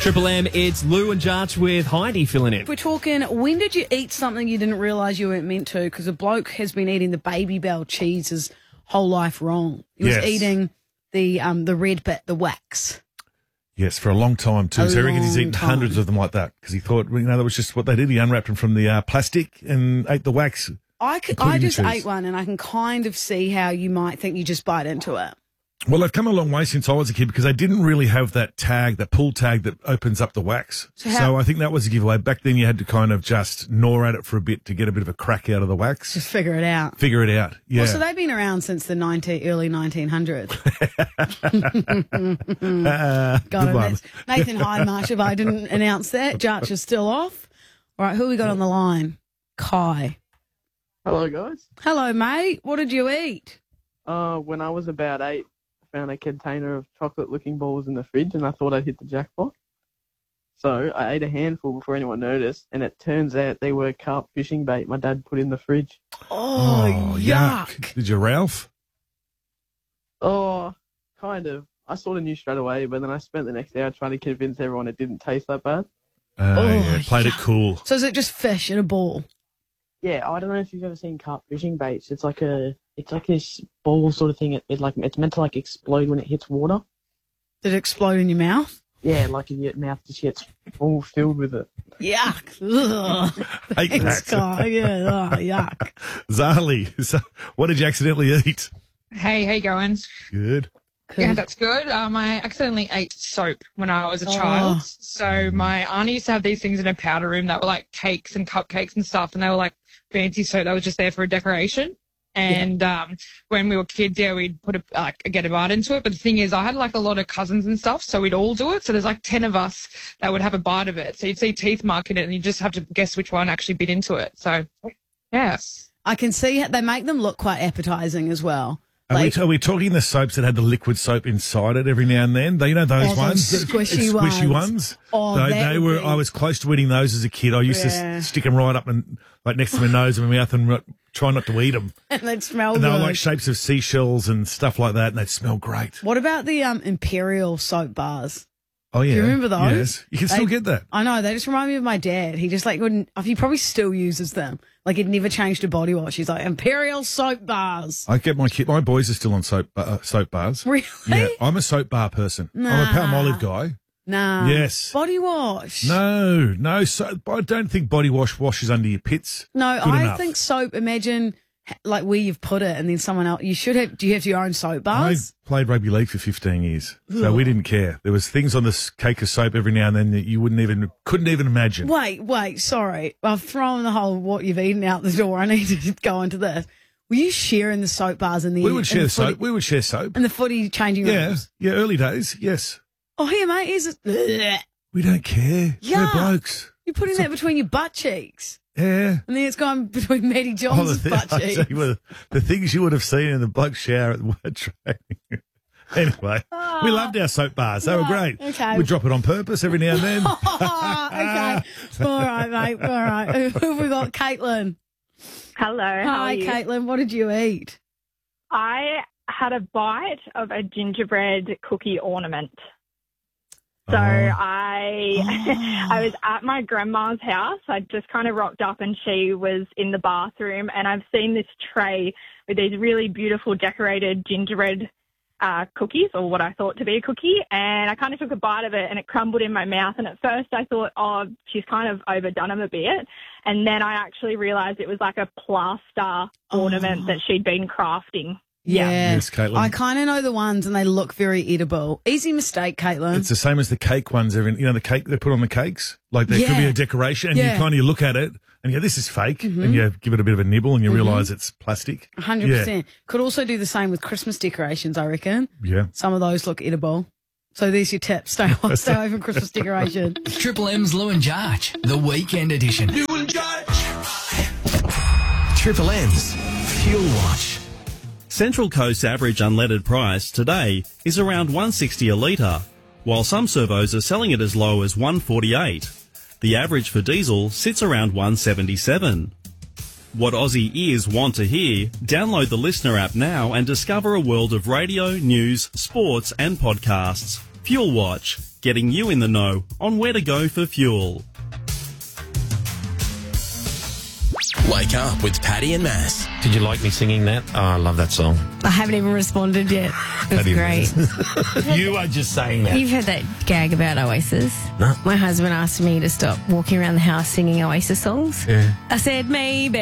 Triple M, it's Lou and Jarch with Heidi filling in. We're talking, when did you eat something you didn't realise you weren't meant to? Because a bloke has been eating the Baby Bell cheese his whole life wrong. He was eating the red bit, the wax. Yes, for a long time too. So I reckon he's eaten hundreds of them like that because he thought, that was just what they did. He unwrapped them from the plastic and ate the wax. I just ate one and I can kind of see how you might think you just bite into it. Well, they've come a long way since I was a kid because they didn't really have that tag, that pull tag that opens up the wax. So I think that was a giveaway. Back then you had to kind of just gnaw at it for a bit to get a bit of a crack out of the wax. Just figure it out. Yeah. Well, so they've been around since the early 1900s. God, Nathan Hydemarsh, if I didn't announce that. Jarch is still off. All right, who we got on the line? Kai. Hello, guys. Hello, mate. What did you eat? When I was about 8, I found a container of chocolate-looking balls in the fridge, and I thought I'd hit the jackpot. So I ate a handful before anyone noticed, and it turns out they were carp fishing bait my dad put in the fridge. Oh, yuck. Did you, Ralph? Oh, kind of. I sort of knew straight away, but then I spent the next hour trying to convince everyone it didn't taste that bad. Played it cool. So is it just fish in a ball? Yeah, I don't know if you've ever seen carp fishing baits. It's like this ball sort of thing. It's meant to explode when it hits water. Did it explode in your mouth? Yeah, your mouth just gets all filled with it. Yuck. Ugh. Thanks, Kai. Yeah, yuck. Zali, what did you accidentally eat? Hey, how you going? Good. Yeah, that's good. I accidentally ate soap when I was a child. So my auntie used to have these things in her powder room that were like cakes and cupcakes and stuff, and they were like fancy soap that was just there for a decoration. And when we were kids, we'd put get a bite into it. But the thing is, I had a lot of cousins and stuff, so we'd all do it. So there's 10 of us that would have a bite of it. So you'd see teeth mark in it, and you just have to guess which one actually bit into it. So, yes. I can see they make them look quite appetizing as well. Are we talking the soaps that had the liquid soap inside it every now and then? Those ones? Those squishy ones? Oh, they were. I was close to eating those as a kid. I used to stick them right up and next to my nose and my mouth and try not to eat them. And they'd smell good. And they were like shapes of seashells and stuff like that, and they'd smell great. What about the Imperial soap bars? Oh, yeah. Do you remember those? Yes. You can still get that. I know. They just remind me of my dad. He just wouldn't, he probably still uses them. He'd never changed to body wash. He's like, Imperial soap bars. I get my boys are still on soap bars. Really? Yeah. I'm a soap bar person. Nah. I'm a Palmolive guy. Nah. Yes. Body wash. No. So, I don't think body wash washes under your pits. No, I think soap, imagine where you've put it and then someone else, do you have your own soap bars? I played rugby league for 15 years, so we didn't care. There was things on this cake of soap every now and then that you couldn't even imagine. Wait, sorry. I've thrown the whole what you've eaten out the door. I need to go into this. Were you sharing the soap bars in the We would share soap. We would share soap. And the footy changing rooms? Yeah, early days, yes. Oh, here, mate, here's it. We don't care. Yeah. We're blokes. You're putting that between your butt cheeks. Yeah. And then it's gone between Maddie Johnson's butt cheeks. The things you would have seen in the bloke shower at the word training. Anyway, we loved our soap bars. They were great. Okay. We'd drop it on purpose every now and then. Okay. All right, mate. All right. Who have we got? Caitlin. Hello. How Hi, are you? Caitlin. What did you eat? I had a bite of a gingerbread cookie ornament. So I was at my grandma's house. I just kind of rocked up and she was in the bathroom, and I've seen this tray with these really beautiful decorated gingerbread cookies, or what I thought to be a cookie, and I kind of took a bite of it and it crumbled in my mouth, and at first I thought, oh, she's kind of overdone them a bit, and then I actually realised it was like a plaster ornament that she'd been crafting. Yeah. Yes, Caitlin. I kind of know the ones, and they look very edible. Easy mistake, Caitlin. It's the same as the cake ones. The cake they put on the cakes. There could be a decoration, and you kind of look at it, and you go, this is fake, and you give it a bit of a nibble, and you realise it's plastic. 100%. Yeah. Could also do the same with Christmas decorations, I reckon. Yeah. Some of those look edible. So there's your tip. Stay away from Christmas decoration. Triple M's Lou and Jarch, the weekend edition. Lou and Jarch. Triple M's Fuel Watch. Central Coast's average unleaded price today is around $1.60 a litre, while some servos are selling it as low as $1.48. The average for diesel sits around $1.77. What Aussie ears want to hear? Download the Listener app now and discover a world of radio, news, sports and podcasts. Fuel Watch, getting you in the know on where to go for fuel. Wake up with Paddy and Mass. Did you like me singing that? Oh, I love that song. I haven't even responded yet. It's great. You are just saying that. You've heard that gag about Oasis? No. My husband asked me to stop walking around the house singing Oasis songs. Yeah. I said, maybe.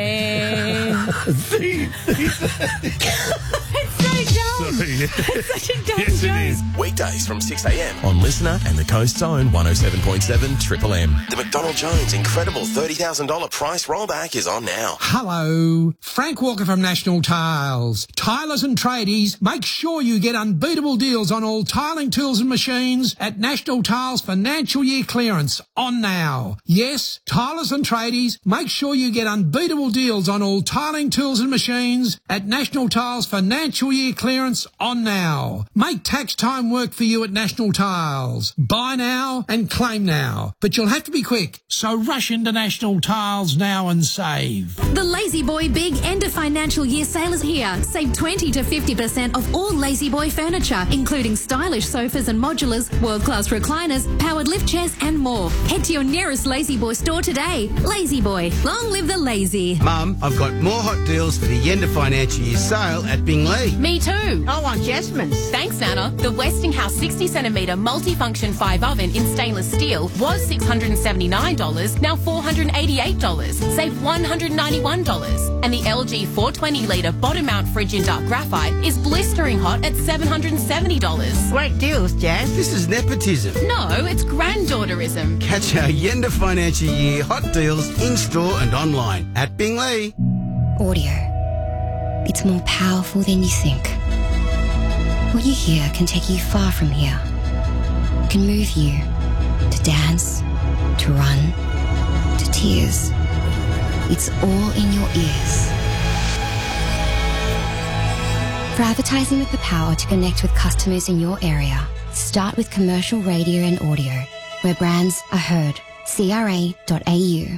It's so dumb. Sorry, yeah. It's such a dumb Yes, joke. it is. Weekdays from 6 a.m. on Listener and the Coast's Own 107.7 Triple M. The McDonald Jones incredible $30,000 price rollback is on now. Hello, Frank Walker from National Tiles. Tilers and tradies, make sure you get unbeatable deals on all tiling tools and machines at National Tiles Financial Year Clearance on now. Yes, tilers and tradies, make sure you get unbeatable deals on all tiling tools and machines at National Tiles Financial Year Clearance on now. Make tax time work for you at National Tiles. Buy now and claim now. But you'll have to be quick, so rush into National Tiles now and save. The Lazy Boy Big End of Financial Year sale is here. Save 20 to 50% off all Lazy Boy furniture, including stylish sofas and modulars, world-class recliners, powered lift chairs and more. Head to your nearest Lazy Boy store today. Lazy Boy, long live the lazy. Mum, I've got more hot deals for the end of financial year sale at Bingley. Me too. I want Jasmine's. Thanks, Nana. The Westinghouse 60cm multifunction 5 oven in stainless steel was $679, now $488. Save $191. And the LG 420-litre bottom mount fridge in dark graphite is blistering hot at $770. Great deals, Jazz. This is nepotism. No, it's granddaughterism. Catch our end of financial year hot deals in-store and online at Bingley. Audio. It's more powerful than you think. What you hear can take you far from here. It can move you to dance, to run, to tears. It's all in your ears. For advertising with the power to connect with customers in your area, start with commercial radio and audio, where brands are heard. CRA.au.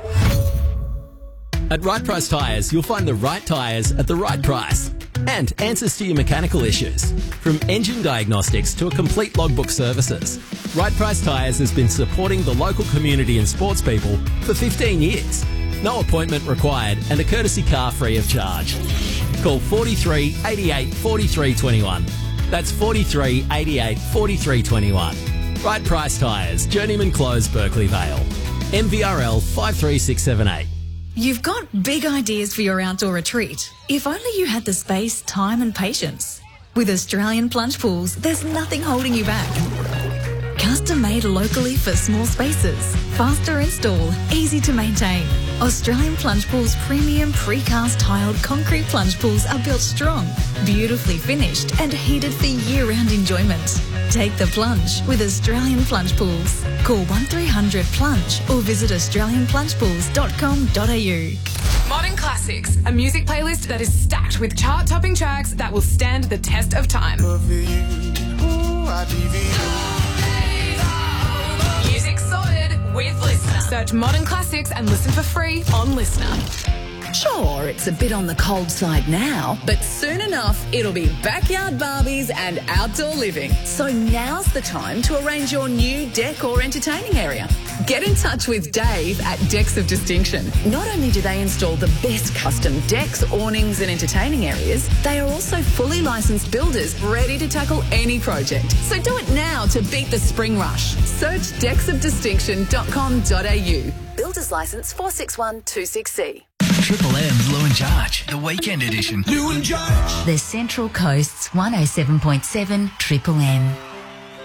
At Right Price Tyres, you'll find the right tyres at the right price and answers to your mechanical issues. From engine diagnostics to a complete logbook services, Right Price Tyres has been supporting the local community and sports people for 15 years. No appointment required and a courtesy car free of charge. Call 43 88 43 21. That's 43 88 43 21. Right Price Tyres, Journeyman Close, Berkeley Vale. MVRL 53678. You've got big ideas for your outdoor retreat. If only you had the space, time and patience. With Australian Plunge Pools, there's nothing holding you back. Custom made locally for small spaces. Faster install, easy to maintain. Australian Plunge Pools premium precast tiled concrete plunge pools are built strong, beautifully finished and heated for year-round enjoyment. Take the plunge with Australian Plunge Pools. Call 1300 Plunge or visit australianplungePools.com.au. Modern Classics, a music playlist that is stacked with chart-topping tracks that will stand the test of time. Music sorted with Listener. Search Modern Classics and listen for free on Listener. Sure, it's a bit on the cold side now, but soon enough it'll be backyard Barbies and outdoor living. So now's the time to arrange your new deck or entertaining area. Get in touch with Dave at Decks of Distinction. Not only do they install the best custom decks, awnings and entertaining areas, they are also fully licensed builders ready to tackle any project. So do it now to beat the spring rush. Search decksofdistinction.com.au. Builder's License 461266C. Triple M's Lou and Jarch, the weekend edition. Lou and Jarch. The Central Coast's 107.7 Triple M.